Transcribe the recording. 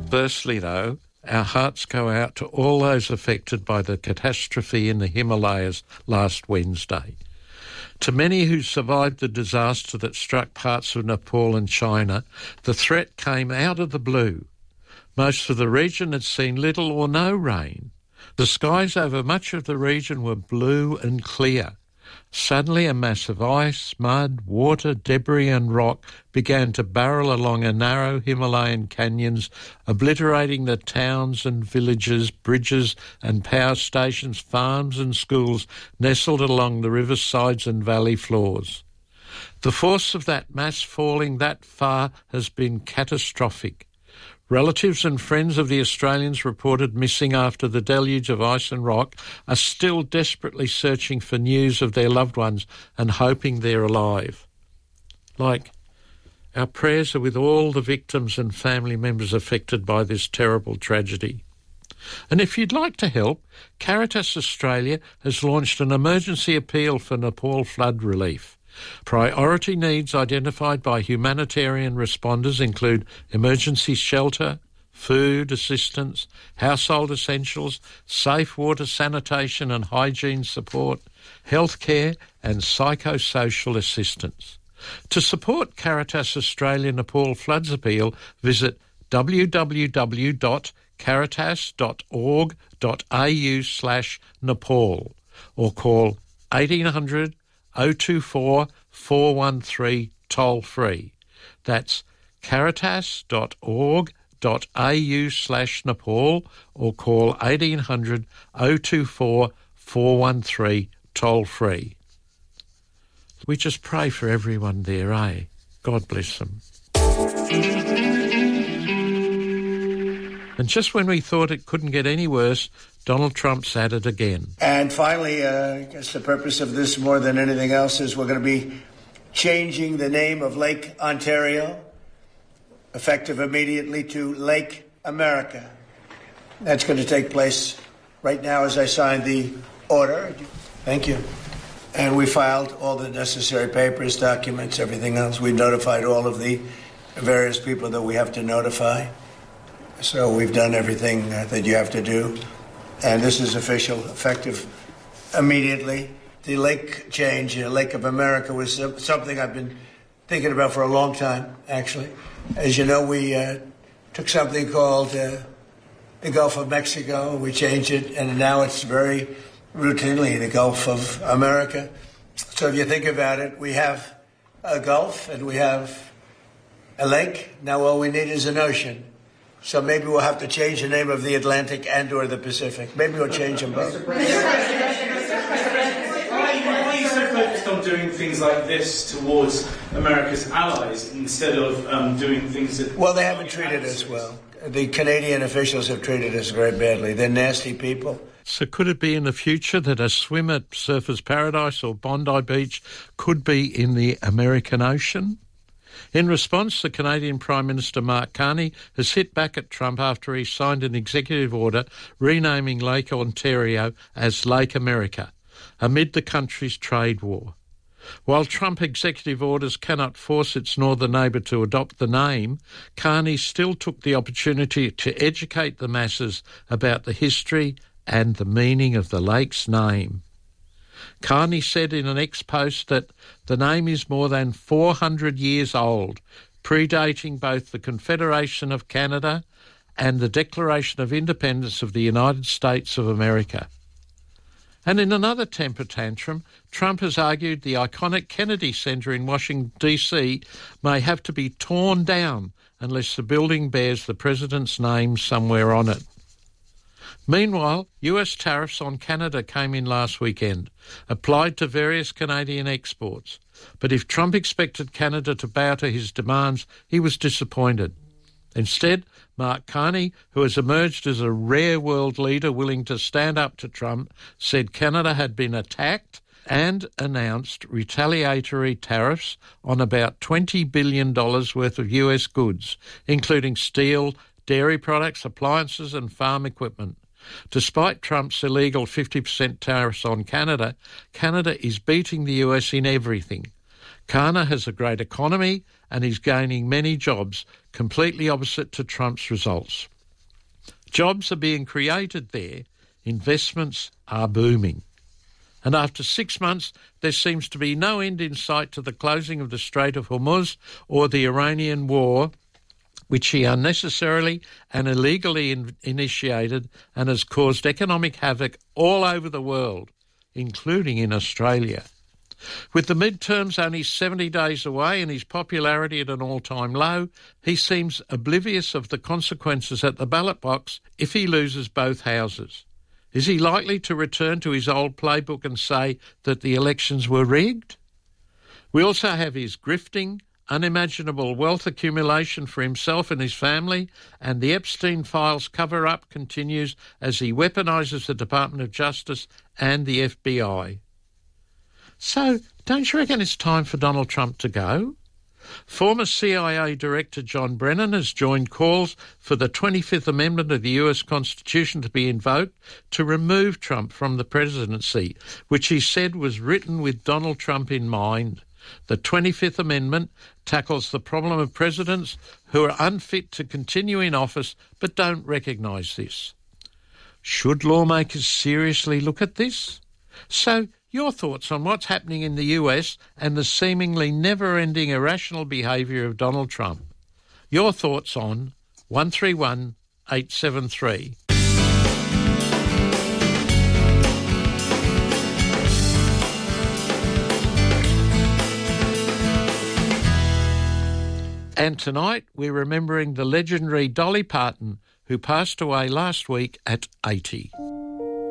Firstly, though, our hearts go out to all those affected by the catastrophe in the Himalayas last Wednesday. To many who survived the disaster that struck parts of Nepal and China, the threat came out of the blue. Most of the region had seen little or no rain. The skies over much of the region were blue and clear. Suddenly a mass of ice, mud, water, debris and rock began to barrel along a narrow Himalayan canyons, obliterating the towns and villages, bridges and power stations, farms and schools nestled along the river sides and valley floors. The force of that mass falling that far has been catastrophic. Relatives and friends of the Australians reported missing after the deluge of ice and rock are still desperately searching for news of their loved ones and hoping they're alive. Our prayers are with all the victims and family members affected by this terrible tragedy. And if you'd like to help, Caritas Australia has launched an emergency appeal for Nepal flood relief. Priority needs identified by humanitarian responders include emergency shelter, food assistance, household essentials, safe water sanitation and hygiene support, healthcare and psychosocial assistance. To support Caritas Australia Nepal Floods Appeal, visit www.caritas.org.au/Nepal or call 1800 024 413 toll-free. That's caritas.org.au/Nepal or call 1800 024 413 toll-free. We just pray for everyone there, eh? God bless them. And just when we thought it couldn't get any worse, Donald Trump's at it again. And finally, I guess the purpose of this more than anything else is we're going to be changing the name of Lake Ontario, effective immediately, to Lake America. That's going to take place right now as I sign the order. Thank you. And we filed all the necessary papers, documents, everything else. We notified all of the various people that we have to notify. So we've done everything that you have to do. And this is official, effective immediately. The lake change, Lake of America, was something I've been thinking about for a long time, actually. As you know, we took something called the Gulf of Mexico, we changed it, and now it's very routinely the Gulf of America. So if you think about it, we have a Gulf and we have a lake. Now all we need is an ocean. So maybe we'll have to change the name of the Atlantic and or the Pacific. Maybe we'll change them both. Why are you so focused on doing things like this towards America's allies instead of doing things that... Well, they haven't treated us well. The Canadian officials have treated us very badly. They're nasty people. So could it be in the future that a swim at Surfers Paradise or Bondi Beach could be in the American Ocean? In response, the Canadian Prime Minister Mark Carney has hit back at Trump after he signed an executive order renaming Lake Ontario as Lake America, amid the country's trade war. While Trump executive orders cannot force its northern neighbour to adopt the name, Carney still took the opportunity to educate the masses about the history and the meaning of the lake's name. Carney said in an ex-post that the name is more than 400 years old, predating both the Confederation of Canada and the Declaration of Independence of the United States of America. And in another temper tantrum, Trump has argued the iconic Kennedy Center in Washington, D.C. may have to be torn down unless the building bears the president's name somewhere on it. Meanwhile, US tariffs on Canada came in last weekend, applied to various Canadian exports. But if Trump expected Canada to bow to his demands, he was disappointed. Instead, Mark Carney, who has emerged as a rare world leader willing to stand up to Trump, said Canada had been attacked and announced retaliatory tariffs on about $20 billion worth of US goods, including steel, dairy products, appliances and farm equipment. Despite Trump's illegal 50% tariffs on Canada, Canada is beating the US in everything. Canada has a great economy and is gaining many jobs, completely opposite to Trump's results. Jobs are being created there. Investments are booming. And after 6 months, there seems to be no end in sight to the closing of the Strait of Hormuz or the Iranian war, which he unnecessarily and illegally initiated and has caused economic havoc all over the world, including in Australia. With the midterms only 70 days away and his popularity at an all-time low, he seems oblivious of the consequences at the ballot box if he loses both houses. Is he likely to return to his old playbook and say that the elections were rigged? We also have his grifting, unimaginable wealth accumulation for himself and his family, and the Epstein Files cover-up continues as he weaponises the Department of Justice and the FBI. So, don't you reckon it's time for Donald Trump to go? Former CIA Director John Brennan has joined calls for the 25th Amendment of the US Constitution to be invoked to remove Trump from the presidency, which he said was written with Donald Trump in mind. The 25th Amendment tackles the problem of presidents who are unfit to continue in office but don't recognise this. Should lawmakers seriously look at this? So, your thoughts on what's happening in the US and the seemingly never-ending irrational behaviour of Donald Trump. Your thoughts on 131 873. And tonight we're remembering the legendary Dolly Parton, who passed away last week at 80.